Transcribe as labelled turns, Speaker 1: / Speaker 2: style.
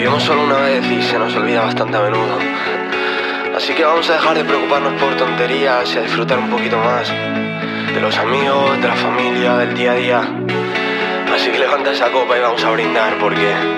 Speaker 1: Vivimos solo una vez y se nos olvida bastante a menudo. Así que vamos a dejar de preocuparnos por tonterías y a disfrutar un poquito más de los amigos, de la familia, del día a día. Así que levanta esa copa y vamos a brindar porque